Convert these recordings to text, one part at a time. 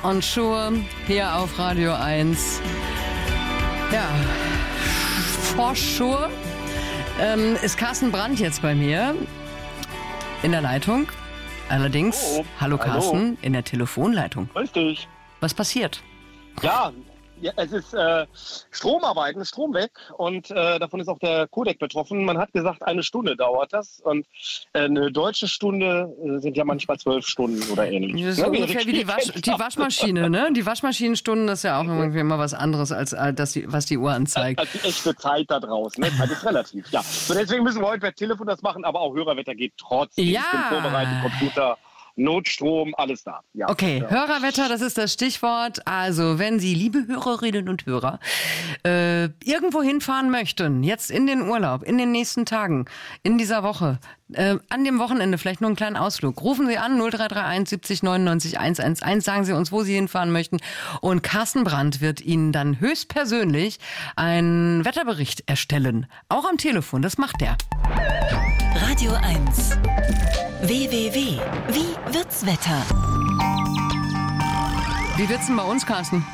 und Sure hier auf Radio 1. Ja, for sure ist Carsten Brandt jetzt bei mir in der Leitung. Allerdings, hallo Carsten, in der Telefonleitung. Grüß dich. Was passiert? Ja, es ist Stromarbeiten, Strom weg und davon ist auch der Codec betroffen. Man hat gesagt, 1 Stunde dauert das und eine deutsche Stunde sind ja manchmal 12 Stunden oder ähnlich. Das ist ungefähr wie die Waschmaschine, ne? Die Waschmaschinenstunden, das ist ja auch irgendwie immer was anderes, als was die Uhr anzeigt. Als die echte Zeit da draußen, ne? Zeit ist relativ, ja. So deswegen müssen wir heute per Telefon das machen, aber auch Hörerwetter geht trotzdem. Ja. Ich bin vorbereitet, Computer, Notstrom, alles da. Ja. Okay, ja. Hörerwetter, das ist das Stichwort. Also, wenn Sie, liebe Hörerinnen und Hörer, irgendwo hinfahren möchten, jetzt in den Urlaub, in den nächsten Tagen, in dieser Woche, an dem Wochenende vielleicht nur einen kleinen Ausflug, rufen Sie an 0331 70 99 111, sagen Sie uns, wo Sie hinfahren möchten und Carsten Brandt wird Ihnen dann höchstpersönlich einen Wetterbericht erstellen. Auch am Telefon, das macht er. Radio 1. WWW. Wie wird's Wetter? Wie wird's denn bei uns, Carsten?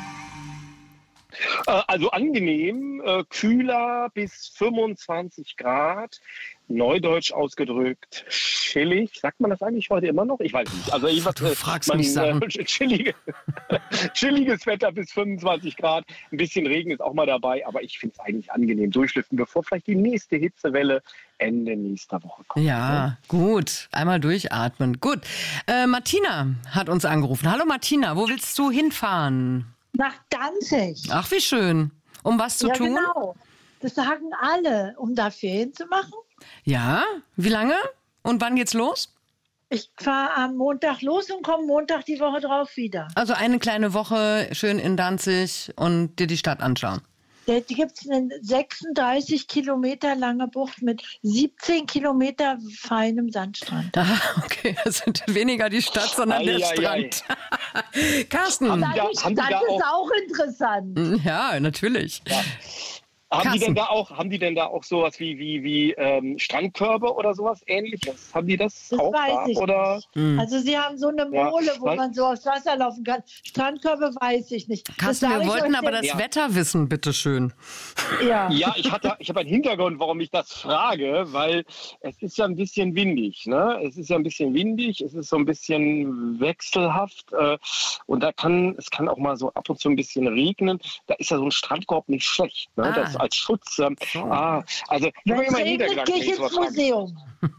Also angenehm, kühler bis 25 Grad, neudeutsch ausgedrückt, chillig. Sagt man das eigentlich heute immer noch? Ich weiß nicht. Also du fragst mich Sachen. Chilliges Wetter bis 25 Grad. Ein bisschen Regen ist auch mal dabei, aber ich finde es eigentlich angenehm durchlüften, bevor vielleicht die nächste Hitzewelle Ende nächster Woche kommt. Ja, gut. Einmal durchatmen. Gut. Martina hat uns angerufen. Hallo Martina, wo willst du hinfahren? Nach Danzig. Ach, wie schön. Um was zu tun? Ja, genau. Das sagen alle, um da Ferien zu machen. Ja, wie lange? Und wann geht's los? Ich fahre am Montag los und komme Montag die Woche drauf wieder. Also eine kleine Woche schön in Danzig und dir die Stadt anschauen. Da gibt es eine 36 Kilometer lange Bucht mit 17 Kilometer feinem Sandstrand. Ah, okay, das sind weniger die Stadt, sondern der Strand. Carsten. Die Stadt ist auch interessant. Ja, natürlich. Ja. Haben die denn da auch sowas wie Strandkörbe oder sowas Ähnliches? Haben die das auch weiß da? Ich oder? Nicht. Also sie haben so eine Mole, wo man so aufs Wasser laufen kann. Strandkörbe weiß ich nicht. Carsten, wir wollten aber das Wetter wissen, bitteschön. Ja, ich habe einen Hintergrund, warum ich das frage, weil es ist ja ein bisschen windig. Ne? Es ist ja ein bisschen windig, es ist so ein bisschen wechselhaft und es kann auch mal so ab und zu ein bisschen regnen. Da ist ja so ein Strandkorb nicht schlecht. Ne? Das als Schutz. Also wenn es regnet, gehe ich ins Museum.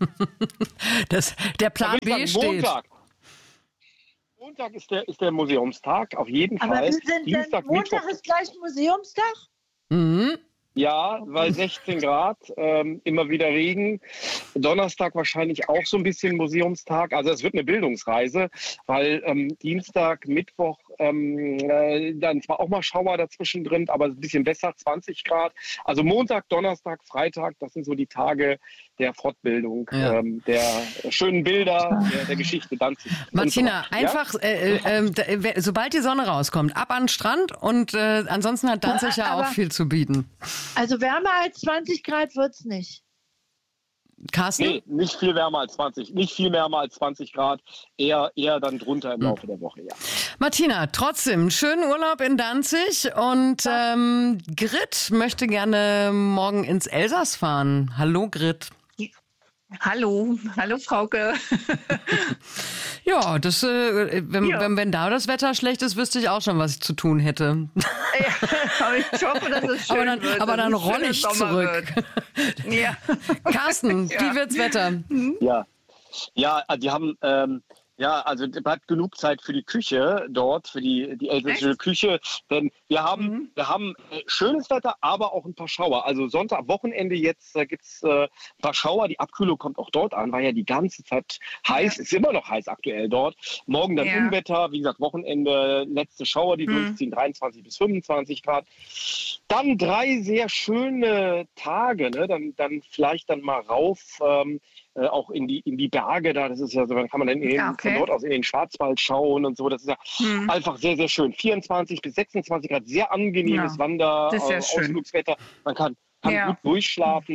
Der Plan B steht. Montag ist der Museumstag, auf jeden Fall. Aber Montag ist gleich Museumstag? Mhm. Ja, weil 16 Grad, immer wieder Regen. Donnerstag wahrscheinlich auch so ein bisschen Museumstag. Also es wird eine Bildungsreise, weil Dienstag, Mittwoch dann zwar auch mal Schauer dazwischen drin, aber ein bisschen besser, 20 Grad. Also Montag, Donnerstag, Freitag, das sind so die Tage der Fortbildung, der schönen Bilder, der Geschichte Danzig. Martina, einfach, sobald die Sonne rauskommt, ab an den Strand und ansonsten hat Danzig ja auch viel zu bieten. Also wärmer als 20 Grad wird's nicht. Carsten? Nee, nicht viel wärmer als 20. Nicht viel wärmer als 20 Grad. Eher dann drunter im Laufe der Woche, ja. Martina, trotzdem, schönen Urlaub in Danzig und Grit möchte gerne morgen ins Elsass fahren. Hallo Grit. Hallo Frauke. Ja, das, wenn da das Wetter schlecht ist, wüsste ich auch schon, was ich zu tun hätte. Ja, ich hoffe, dass es schön wird. Aber dann rolle ich zurück. Ja. Carsten, wie wird's Wetter? Ja, die haben... also bleibt genug Zeit für die Küche dort, für die elsässische Küche, denn wir haben schönes Wetter, aber auch ein paar Schauer. Also Sonntag, Wochenende jetzt gibt's ein paar Schauer, die Abkühlung kommt auch dort an, war ja die ganze Zeit heiß, ist immer noch heiß aktuell dort. Morgen dann Unwetter, wie gesagt Wochenende, letzte Schauer, die durchziehen, 23 bis 25 Grad. Dann 3 sehr schöne Tage, ne? Dann vielleicht dann mal rauf, auch in die Berge da, das ist ja so, dann kann man dann von dort aus in den Schwarzwald schauen und so, das ist ja einfach sehr, sehr schön. 24 bis 26 Grad, sehr angenehmes Ausflugswetter, man kann gut durchschlafen.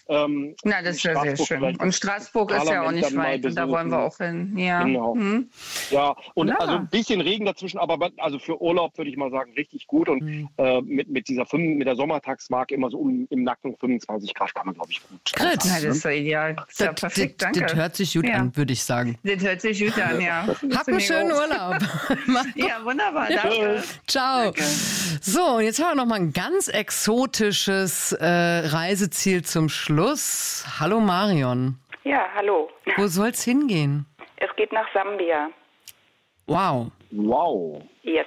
Na, das ist ja sehr schön. Und Straßburg ist ja auch nicht weit und da wollen wir auch hin. Ja, genau. Ja, und also ein bisschen Regen dazwischen, aber also für Urlaub würde ich mal sagen, richtig gut. Und mit der Sommertagsmarke immer so im Nacken 25 Grad kann man, glaube ich, gut. Grit. Na, das ist ja ideal. Das ist ja perfekt, danke. Das hört sich gut an, würde ich sagen. Das hört sich gut an, ja. Habt einen schönen Urlaub. Ja, wunderbar, danke. Ciao. Danke. So, und jetzt haben wir noch mal ein ganz exotisches Reiseziel zum Schluss. Hallo Marion. Ja, hallo. Wo soll's hingehen? Es geht nach Sambia. Wow. Wow. Yes.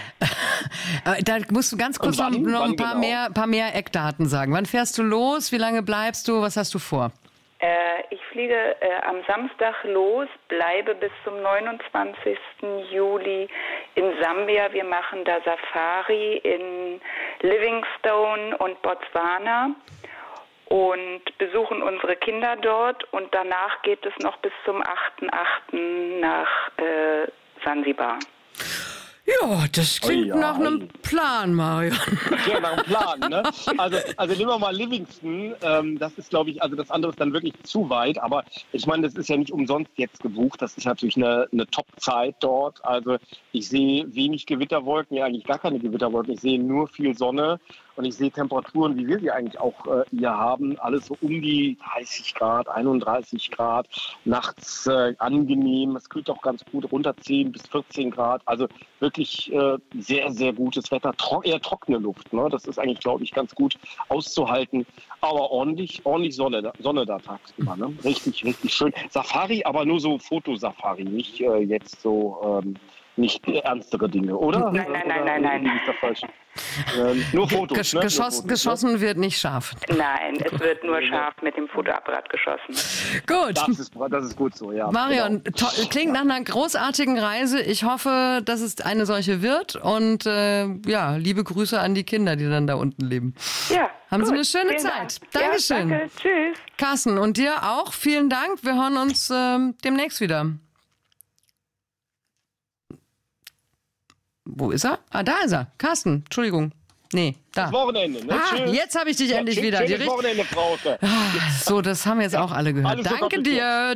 Da musst du ganz kurz noch ein paar mehr Eckdaten sagen. Wann fährst du los? Wie lange bleibst du? Was hast du vor? Ich fliege am Samstag los, bleibe bis zum 29. Juli in Sambia. Wir machen da Safari in Livingstone und Botswana und besuchen unsere Kinder dort. Und danach geht es noch bis zum 8.8. nach Sansibar. Ja, das klingt nach einem Plan, Marion. Ja, nach einem Plan, ne? Also nehmen wir mal Livingston. Das ist, glaube ich, also das andere ist dann wirklich zu weit. Aber ich meine, das ist ja nicht umsonst jetzt gebucht. Das ist natürlich eine Top-Zeit dort. Also ich sehe wenig Gewitterwolken, ja eigentlich gar keine Gewitterwolken. Ich sehe nur viel Sonne. Und ich sehe Temperaturen, wie wir sie eigentlich auch hier haben, alles so um die 30 Grad, 31 Grad, nachts angenehm, es kühlt auch ganz gut, runter 10 bis 14 Grad, also wirklich sehr, sehr gutes Wetter, eher trockene Luft, ne? Das ist eigentlich, glaube ich, ganz gut auszuhalten, aber ordentlich Sonne da tagsüber, ne? Richtig, richtig schön. Safari, aber nur so Fotosafari, nicht jetzt so... nicht ernstere Dinge, oder? Nein. Ist das falsch? Nur Fotos. Geschossen wird nicht scharf. Nein, es wird nur scharf mit dem Fotoapparat geschossen. Gut. Das ist gut so, ja. Marion, genau. Klingt nach einer großartigen Reise. Ich hoffe, dass es eine solche wird. Und liebe Grüße an die Kinder, die dann da unten leben. Ja. Haben gut, Sie eine schöne Zeit. Dankeschön. Ja, danke. Tschüss. Carsten, und dir auch. Vielen Dank. Wir hören uns demnächst wieder. Wo ist er? Ah, da ist er. Carsten, Entschuldigung. Nee, da. Das Wochenende, ne? Tschüss. Jetzt habe ich dich endlich wieder. Schönes Wochenende, Frauke. So, das haben wir jetzt auch alle gehört. Danke dir.